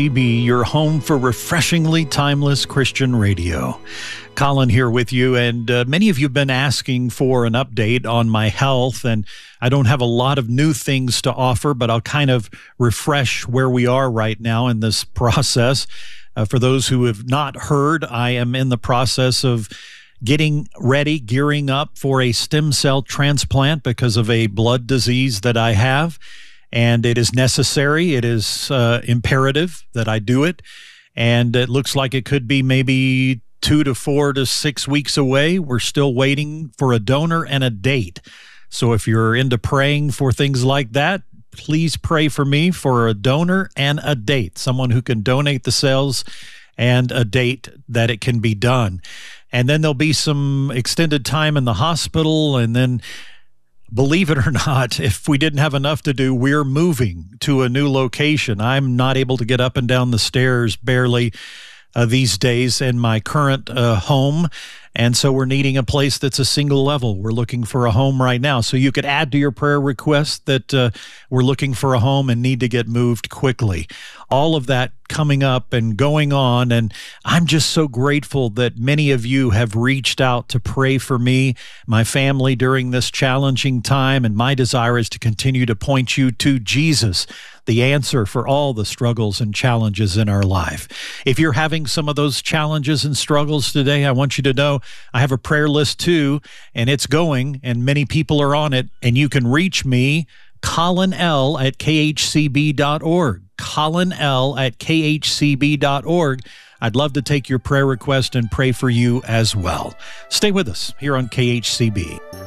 Be your home for refreshingly timeless Christian radio. Colin here with you, and many of you have been asking for an update on my health, and I don't have a lot of new things to offer, but I'll kind of refresh where we are right now in this process. For those who have not heard, I am in the process of getting ready, gearing up for a stem cell transplant because of a blood disease that I have. And it is necessary, it is imperative that I do it. And it looks like it could be maybe 2 to 4 to 6 weeks away. We're still waiting for a donor and a date. So if you're into praying for things like that, please pray for me for a donor and a date, someone who can donate the cells and a date that it can be done. And then there'll be some extended time in the hospital, and then believe it or not, if we didn't have enough to do, we're moving to a new location. I'm not able to get up and down the stairs barely these days in my current home. And so we're needing a place that's a single level. We're looking for a home right now. So you could add to your prayer request that we're looking for a home and need to get moved quickly. All of that coming up and going on. And I'm just so grateful that many of you have reached out to pray for me, my family during this challenging time. And my desire is to continue to point you to Jesus, the answer for all the struggles and challenges in our life. If you're having some of those challenges and struggles today, I want you to know I have a prayer list too, and it's going, and many people are on it, and you can reach me, Colin L. at khcb.org, Colin L. at khcb.org. I'd love to take your prayer request and pray for you as well. Stay with us here on KHCB.